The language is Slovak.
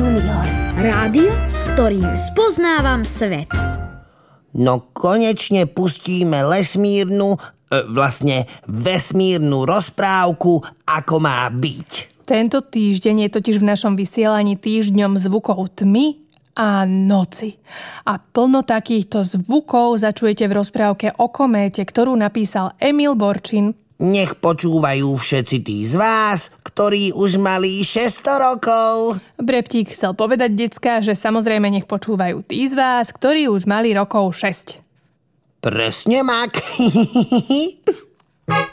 Junior. Rádio, s ktorým spoznávam svet. No konečne pustíme vesmírnu rozprávku, ako má byť. Tento týždeň je totiž v našom vysielaní týždňom zvukov tmy a noci. A plno takýchto zvukov začujete v rozprávke o kométe, ktorú napísal Emil Borčin. Nech počúvajú všetci tí z vás, ktorí už mali 600 rokov. Breptík chcel povedať, decká, že samozrejme nech počúvajú tí z vás, ktorí už mali rokov 6. Presne mak.